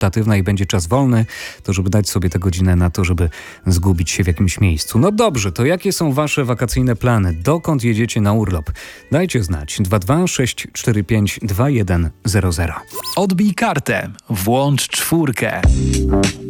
meditatywna i będzie czas wolny, to żeby dać sobie tę godzinę na to, żeby zgubić się w jakimś miejscu. No dobrze, to jakie są wasze wakacyjne plany? Dokąd jedziecie na urlop? Dajcie znać. 22 645 2100. Odbij kartę. Włącz 4.